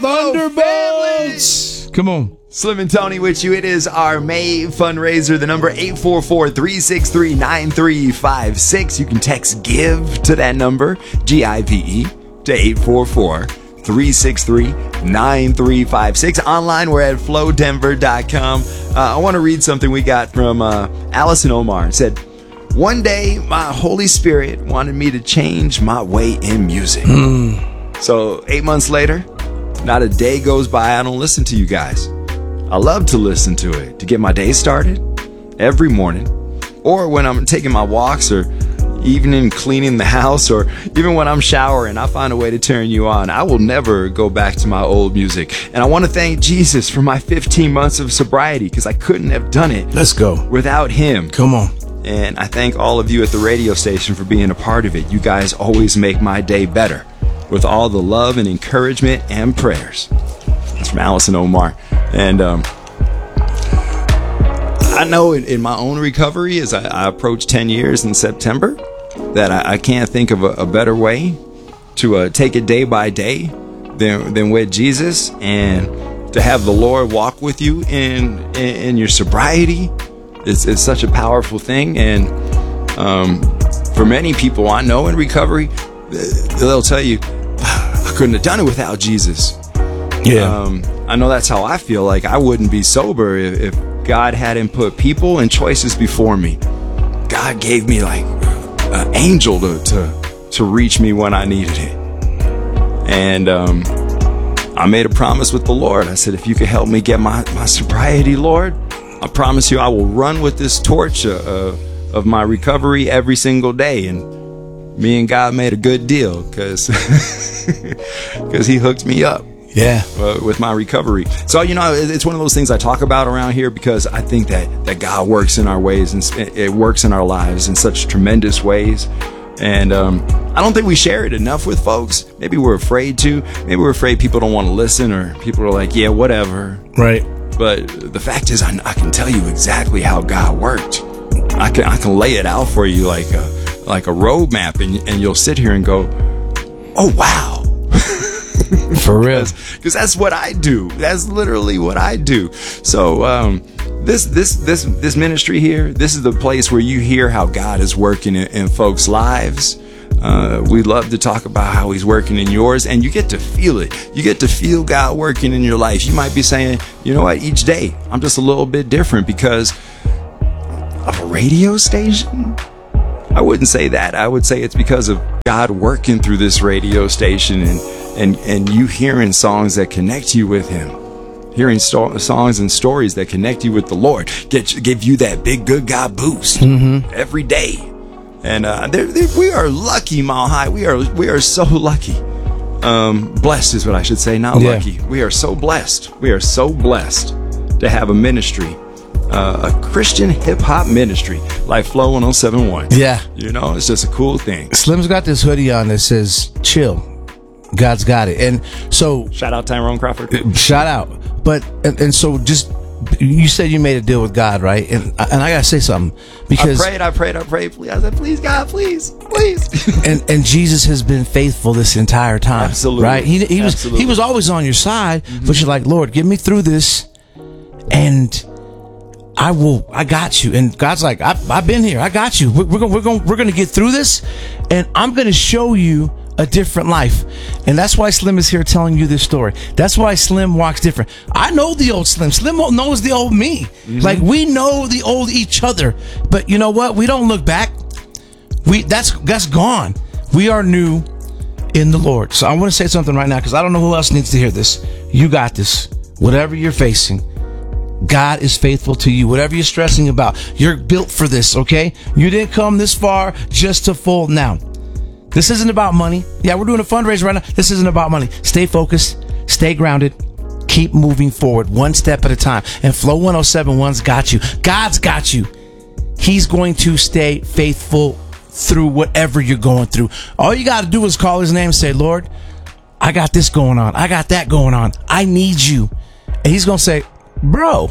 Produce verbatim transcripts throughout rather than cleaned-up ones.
Thunderbolts. Come on. Slim and Tony with you. It is our May fundraiser. The number eight four four, three six three, nine three five six. You can text GIVE to that number, G I V E, to eight four four, three six three, nine three five six. Online, we're at flow denver dot com. Uh, I want to read something we got from uh, Allison Omar. It said, one day, my Holy Spirit wanted me to change my way in music. Mm. So eight months later, not a day goes by I don't listen to you guys. I love to listen to it to get my day started every morning, or when I'm taking my walks, or even in cleaning the house, or even when I'm showering. I find a way to turn you on. I will never go back to my old music. And I want to thank Jesus for my fifteen months of sobriety, because I couldn't have done it. Let's go. Without him. Come on. And I thank all of you at the radio station for being a part of it. You guys always make my day better with all the love and encouragement and prayers. That's from Allison Omar. And um, I know in, in my own recovery, as I, I approach ten years in September, that I, I can't think of a, a better way to uh, take it day by day than, than with Jesus, and to have the Lord walk with you in, in, in your sobriety. It's, it's such a powerful thing. And um, for many people I know in recovery, they'll tell you, I couldn't have done it without Jesus. Yeah. Um, I know that's how I feel. Like I wouldn't be sober if, if God hadn't put people and choices before me. God gave me like an angel to, to, to reach me when I needed it. And um, I made a promise with the Lord. I said, if you could help me get my, my sobriety, Lord, I promise you I will run with this torch uh, of my recovery every single day. And me and God made a good deal, because because he hooked me up. Yeah, uh, with my recovery. So, you know, it's one of those things I talk about around here, because I think that, that God works in our ways, and it works in our lives in such tremendous ways. And um, I don't think we share it enough with folks. Maybe we're afraid to. Maybe we're afraid people don't want to listen, or people are like, yeah, whatever. Right. But the fact is, I, I can tell you exactly how God worked. I can I can lay it out for you like a like a roadmap, and and you'll sit here and go, oh wow. For real, because that's what I do. That's literally what I do. So um, this this this this ministry here, this is the place where you hear how God is working in, in folks' lives. Uh, we love to talk about how he's working in yours, and you get to feel it. You get to feel God working in your life. You might be saying, you know what, each day I'm just a little bit different because of a radio station. I wouldn't say that. I would say it's because of God working through this radio station, and and and you hearing songs that connect you with him, hearing sto- songs and stories that connect you with the Lord, get give you that big good God boost mm-hmm. every day. And uh, they're, they're, we are lucky, Mile High. We are we are so lucky. Um, blessed is what I should say, not yeah. lucky. We are so blessed. We are so blessed to have a ministry, uh, a Christian hip hop ministry like Flow one oh seven point one. Yeah, you know, it's just a cool thing. Slim's got this hoodie on that says "Chill, God's got it," and so shout out Tyrone Crawford. Shout out, but and, and so just. You said you made a deal with God, right? And and I gotta say something, because I prayed, I prayed, I prayed. Please, I said, please, God, please, please. and and Jesus has been faithful this entire time, absolutely, right? He he was absolutely. he was always on your side, mm-hmm. but you're like, Lord, get me through this, and I will. I got you. And God's like, I've, I've been here. I got you. We're, we're gonna we're gonna we're gonna get through this, and I'm gonna show you a different life. And that's why Slim is here telling you this story. That's why Slim walks different. I know the old Slim. Slim knows the old me. Mm-hmm. Like, we know the old each other. But you know what? We don't look back. We that's that's gone. We are new in the Lord. So I want to say something right now, because I don't know who else needs to hear this. You got this. Whatever you're facing, God is faithful to you. Whatever you're stressing about, you're built for this, okay? You didn't come this far just to fold now. This isn't about money. Yeah, we're doing a fundraiser right now. This isn't about money. Stay focused. Stay grounded. Keep moving forward one step at a time. And Flow one oh seven one's got you. God's got you. He's going to stay faithful through whatever you're going through. All you got to do is call his name and say, Lord, I got this going on. I got that going on. I need you. And he's going to say, bro,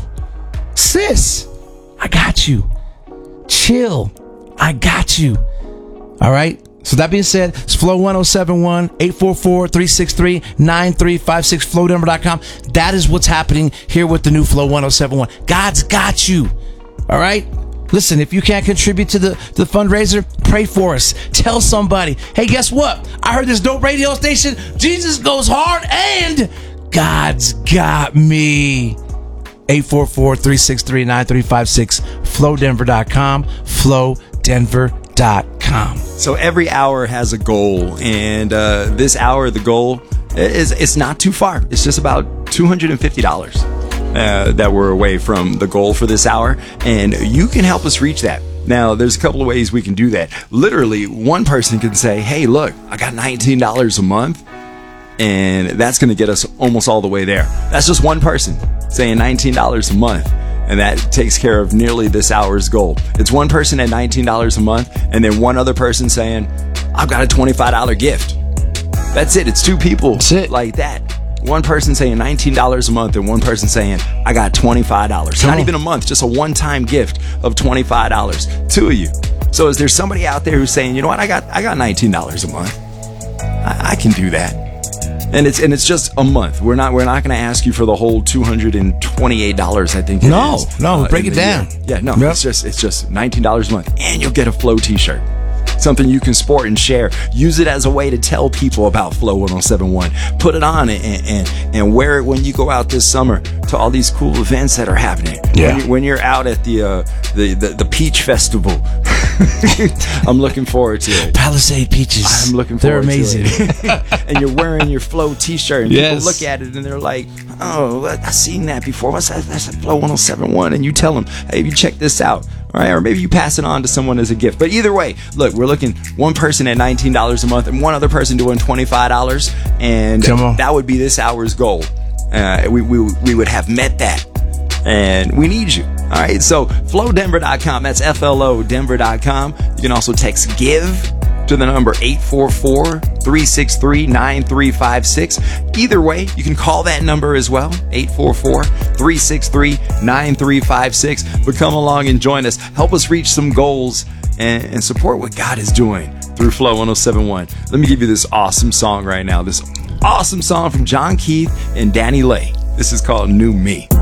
sis, I got you. Chill. I got you. All right. So that being said, it's Flow ten seventy-one, eight four four, three six three, nine three five six, flow denver dot com. That is what's happening here with the new Flow ten seventy-one. God's got you. All right? Listen, if you can't contribute to the, the fundraiser, pray for us. Tell somebody, hey, guess what? I heard this dope radio station. Jesus goes hard and God's got me. eight four four, three six three, nine three five six, flow denver dot com, flow denver dot com. So every hour has a goal, and uh, this hour, the goal is it's not too far. It's just about two hundred fifty dollars uh, that we're away from the goal for this hour, and you can help us reach that. Now, there's a couple of ways we can do that. Literally, one person can say, hey, look, I got nineteen dollars a month, and that's going to get us almost all the way there. That's just one person saying nineteen dollars a month. And that takes care of nearly this hour's goal. It's one person at nineteen dollars a month, and then one other person saying, I've got a twenty-five dollars gift. That's it. It's two people That's it. like that. One person saying nineteen dollars a month, and one person saying, I got twenty-five dollars. Come Not on. even a month, just a one-time gift of twenty-five dollars. Two of you. So is there somebody out there who's saying, you know what, I got I got nineteen dollars a month. I, I can do that. And it's and it's just a month. We're not we're not going to ask you for the whole two hundred twenty-eight dollars. I think it No, is, no, uh, break in it the down. year. Yeah, no, Yep. it's just it's just nineteen dollars a month, and you'll get a Flow T-shirt. Something you can sport and share. Use it as a way to tell people about Flow ten seventy-one. Put it on and and, and wear it when you go out this summer to all these cool events that are happening. Yeah. When, you, when you're out at the uh, the, the the Peach Festival. I'm looking forward to it. Palisade Peaches. I'm looking They're forward amazing. to it. And you're wearing your Flow T-shirt, and Yes. people look at it and they're like, "Oh, I've seen that before. What's that? That's a Flow ten seventy-one." And you tell them, "Hey, you check this out." All right, or maybe you pass it on to someone as a gift. But either way, look, we're looking one person at nineteen dollars a month and one other person doing twenty-five dollars, and Come on. that would be this hour's goal. Uh, we, we we would have met that. And we need you. All right. So flow denver dot com. That's F L O Denver dot com. You can also text GIVE to the number eight four four, three six three, nine three five six. Either way, you can call that number as well. eight four four, three six three, nine three five six. But come along and join us. Help us reach some goals and, and support what God is doing through Flow ten seventy-one. Let me give you this awesome song right now. This awesome song from John Keith and Danny Lay. This is called New Me.